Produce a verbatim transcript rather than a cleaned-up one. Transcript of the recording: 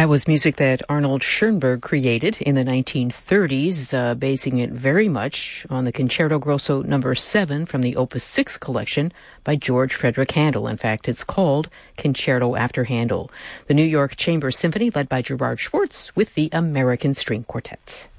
That was music that Arnold Schoenberg created in the nineteen thirties, uh, basing it very much on the Concerto Grosso number seven from the Opus six collection by George Frederick Handel. In fact, it's called Concerto After Handel. The New York Chamber Symphony, led by Gerard Schwartz, with the American String Quartet.